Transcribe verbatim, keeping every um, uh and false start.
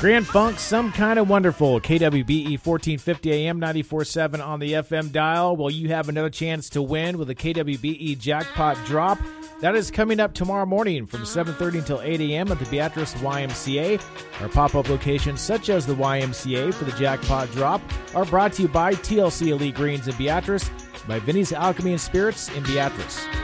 Grand Funk, Some Kind of Wonderful, K W B E fourteen fifty A M, ninety-four point seven on the F M dial. Well, you have another chance to win with a K W B E Jackpot Drop. That is coming up tomorrow morning from seven thirty until eight A M at the Beatrice Y M C A. Our pop-up locations, such as the Y M C A for the Jackpot Drop, are brought to you by T L C Elite Greens in Beatrice, by Vinny's Alchemy and Spirits in Beatrice.